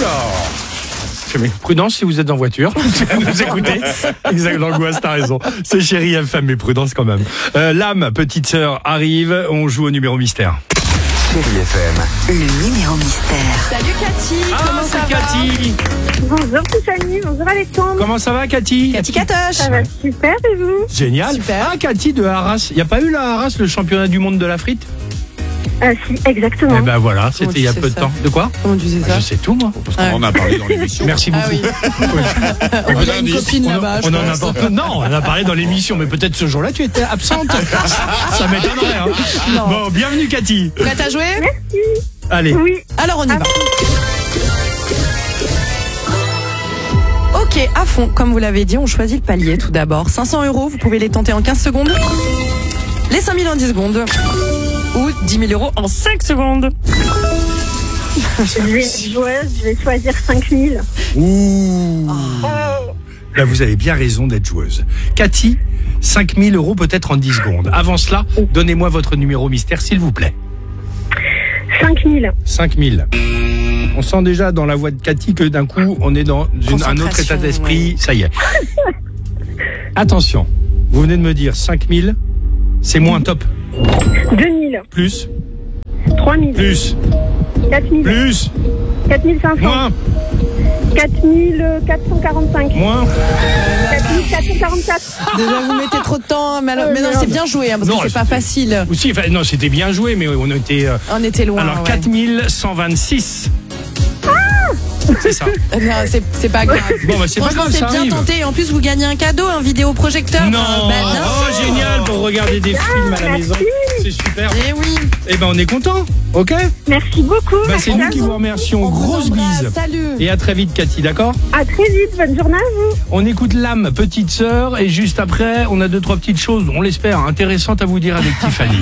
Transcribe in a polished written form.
Alors, prudence si vous êtes en voiture, vous écoutez. Exact, l'angoisse, t'as raison. C'est Chérie FM, mais prudence quand même. L'âme, petite sœur, arrive. On joue au numéro mystère. Chérie FM. Le numéro mystère. Salut Cathy, comment ça va? Cathy. Bonjour Tiffany, bonjour Alexandre. Comment ça va, Cathy? Cathy Catoche. Ça va super et vous? Génial. Super. Ah, Cathy de Arras. Il n'y a pas eu là à Arras le championnat du monde de la frite? Si, exactement. Eh ben voilà, c'était il y a tu peu sais de ça temps. De quoi? Comment tu sais ça? Je sais tout, moi. Parce qu'on en a parlé dans l'émission. Merci beaucoup. Ah oui. On On a une copine là-bas, je On en a pense. pas. Non, on en a parlé dans l'émission, mais peut-être ce jour-là tu étais absente. Ça m'étonnerait. Hein. Non. Bon, bienvenue Cathy. Prête à jouer? Allez. Oui, Alors on y va. Ok, à fond, comme vous l'avez dit, on choisit le palier tout d'abord. 500 €, vous pouvez les tenter en 15 secondes. Les 5 000 en 10 secondes. Ou 10 000 € en 5 secondes. je vais être joueuse, je vais choisir 5000. Ouh. Là, vous avez bien raison d'être joueuse. Cathy, 5 000 € peut-être en 10 secondes. Avant cela, donnez-moi votre numéro mystère, s'il vous plaît. 5000. 5 000. On sent déjà dans la voix de Cathy que d'un coup, on est dans un autre état d'esprit. Ouais. Ça y est. Attention, vous venez de me dire 5 000, c'est moins top. 2000. Plus, 3000. plus, 4000. plus, 4500. moins, 4445. moins. 4444. Déjà, vous mettez trop de temps, mais non, c'est bien joué, hein, parce Non, que c'est pas c'était- facile. Aussi, enfin, non, c'était bien joué, mais on était. On était loin. Alors, ouais. 4126. C'est ça. Non, c'est pas grave. Bon, bah, c'est pas Franchement, grave, c'est ça bien arrive. tenté. Et en plus, vous gagnez un cadeau, un vidéoprojecteur. Non, Bien oh, sûr. génial pour regarder des films à la merci. maison. C'est super. Eh oui. Eh ben, on est content, ok? Merci beaucoup. Bah, c'est nous merci qui à vous vous. remercions. On vous Grosse embrasse. bise. Salut. Et à très vite, Cathy, d'accord? À très vite, bonne journée à vous. On écoute l'âme, petite sœur, et juste après, on a 2-3 petites choses, on l'espère, intéressantes à vous dire avec Tiffany.